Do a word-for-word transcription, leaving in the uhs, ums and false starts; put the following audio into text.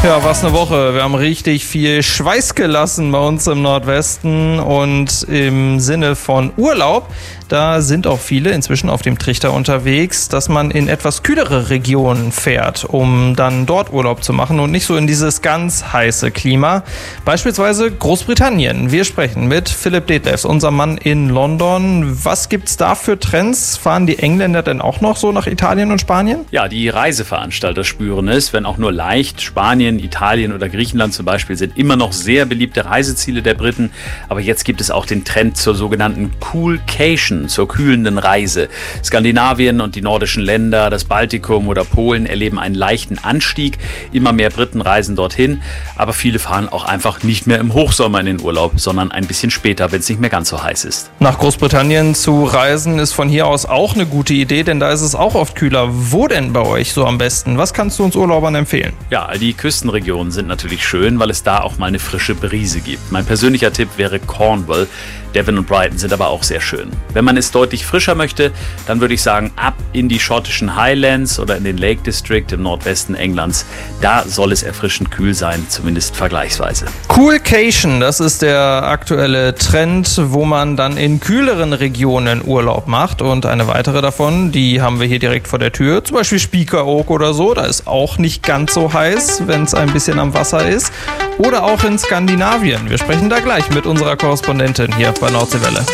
Ja, was eine Woche. Wir haben richtig viel Schweiß gelassen bei uns im Nordwesten und im Sinne von Urlaub, da sind auch viele inzwischen auf dem Trichter unterwegs, dass man in etwas kühlere Regionen fährt, um dann dort Urlaub zu machen und nicht so in dieses ganz heiße Klima. Beispielsweise Großbritannien. Wir sprechen mit Philipp Detlefs, unser Mann in London. Was gibt's da für Trends? Fahren die Engländer denn auch noch so nach Italien und Spanien? Ja, die Reiseveranstalter spüren es, wenn auch nur leicht. Spanien, Italien oder Griechenland zum Beispiel sind immer noch sehr beliebte Reiseziele der Briten. Aber jetzt gibt es auch den Trend zur sogenannten Coolcation, zur kühlenden Reise. Skandinavien und die nordischen Länder, das Baltikum oder Polen erleben einen leichten Anstieg. Immer mehr Briten reisen dorthin. Aber viele fahren auch einfach nicht mehr im Hochsommer in den Urlaub, sondern ein bisschen später, wenn es nicht mehr ganz so heiß ist. Nach Großbritannien zu reisen ist von hier aus auch eine gute Idee, denn da ist es auch oft kühler. Wo denn bei euch so am besten? Was kannst du uns Urlaubern empfehlen? Ja, die Küstenregionen sind natürlich schön, weil es da auch mal eine frische Brise gibt. Mein persönlicher Tipp wäre Cornwall. Devon und Brighton sind aber auch sehr schön. Wenn man es deutlich frischer möchte, dann würde ich sagen, ab in die schottischen Highlands oder in den Lake District im Nordwesten Englands. Da soll es erfrischend kühl sein, zumindest vergleichsweise. Coolcation, das ist der aktuelle Trend, wo man dann in kühleren Regionen Urlaub macht. Und eine weitere davon, die haben wir hier direkt vor der Tür, zum Beispiel Spiekeroog oder so. Da ist auch nicht ganz so heiß, wenn es ein bisschen am Wasser ist. Oder auch in Skandinavien. Wir sprechen da gleich mit unserer Korrespondentin hier bei Nordseewelle.